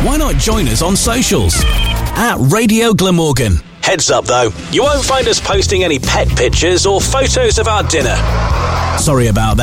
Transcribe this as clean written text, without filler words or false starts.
why not join us on socials at Radio Glamorgan. Heads up though, you won't find us posting any pet pictures or photos of our dinner. Sorry about that.